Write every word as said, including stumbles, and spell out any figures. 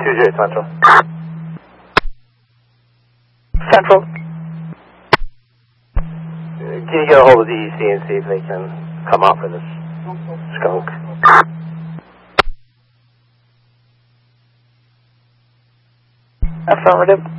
two zero Central. Central. Can you get a hold of the D E C and see if they can come out for this skunk? Affirmative.